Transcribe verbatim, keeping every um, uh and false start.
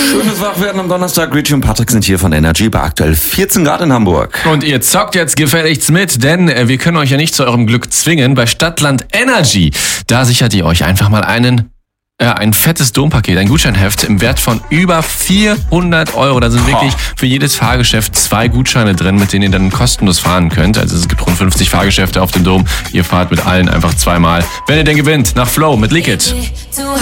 Schönes Wachwerden am Donnerstag. Richie und Patrick sind hier von Energy bei aktuell vierzehn Grad in Hamburg. Und ihr zockt jetzt gefälligst mit, denn äh, wir können euch ja nicht zu eurem Glück zwingen. Bei Stadtland Energy, da sichert ihr euch einfach mal einen äh, ein fettes Dompaket, ein Gutscheinheft im Wert von über vierhundert Euro. Da sind wirklich für jedes Fahrgeschäft zwei Gutscheine drin, mit denen ihr dann kostenlos fahren könnt. Also es gibt rund fünfzig Fahrgeschäfte auf dem Dom. Ihr fahrt mit allen einfach zweimal. Wenn ihr denn gewinnt, nach Flow mit Liquid.